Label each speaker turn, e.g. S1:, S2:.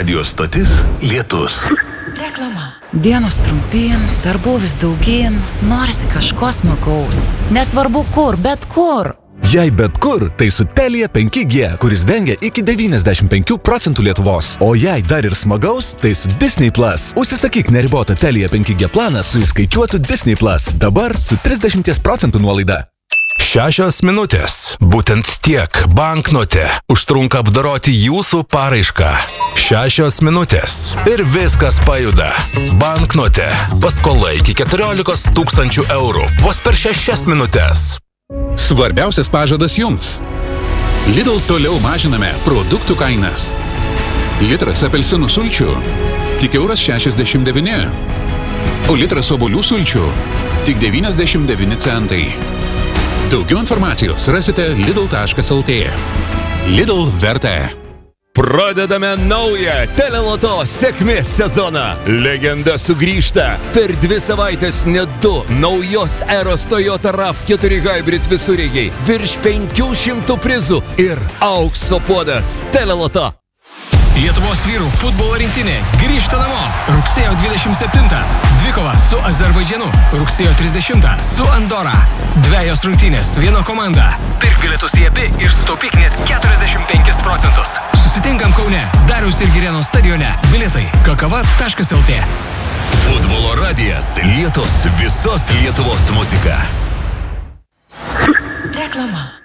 S1: Radio stotis Lietus.
S2: Reklama. Dienos trumpyn, darbų vis daugyn, norisi kažko smagaus. Nesvarbu kur, bet kur.
S3: Jei bet kur, tai su Telia 5G, kuris dengia iki 95% Lietuvos. O jei dar ir smagaus, tai su Disney Plus. Užsisakyk neribotą Telia 5G planą su įskaičiuotu Disney Plus. Dabar su 30% nuolaida.
S1: 6 minutės. Būtent tiek banknote užtrunka apdoroti jūsų paraišką. 6 minutės. Ir viskas pajuda. Banknote. Paskola iki 14 000 eurų. Vos per 6 minutės.
S4: Svarbiausias pažadas jums. Lidl toliau mažiname produktų kainas. Litras apelsinų sulčių tik €1,69. O litras obuolių sulčių tik 99 centai. Daugiau informacijos rasite lidl.lt. Lidl verta.
S5: Pradedame naują Teleloto sėkmės sezoną. Legenda sugrįžta. Per 2 savaitės net 2 naujos eros Toyota RAV4 Hybrid visureigiai. Virš 500 prizų ir aukso puodas. Teleloto.
S6: Lietuvos vyrų futbolo rinktinė grįžta namo. Rugsėjo 27. Dvikova su Azerbaidžanu. Rugsėjo 30. Su Andora. 2 rungtynės, 1 komanda. Pirk bilietus į abi ir sutaupyk net 45%. Susitinkam Kaune, Dariaus ir Girėno stadione. Bilietai kakava.lt.
S1: Futbolo radijas Lietus, visos Lietuvos muzika.
S2: Reklama.